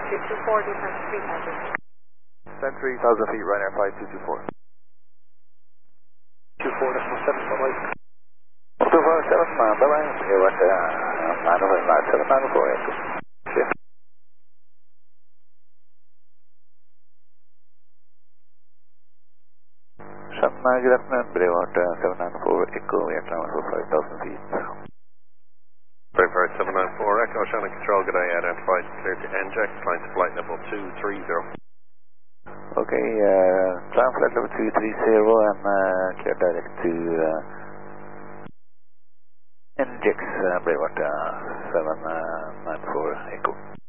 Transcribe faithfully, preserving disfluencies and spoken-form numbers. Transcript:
two two four, descend three thousand. Descend three thousand feet, Ryanair five two two four. two four, decimal seven, bye-bye. two four seven, bye-bye. You want uh, nine oh nine seven nine oh four, Echo. Shift. Shanghai, good afternoon, Brevoort uh, seven nine four, Echo, we are climbing for five thousand feet. Brevoort seven nine four, Echo, Shannon Control, good day, identified, clear to N J, climb to flight level two three zero. Okay, uh, climb flight level two three zero and uh, clear direct to uh, N J X, uh, Brevoort uh, seven nine four, Echo.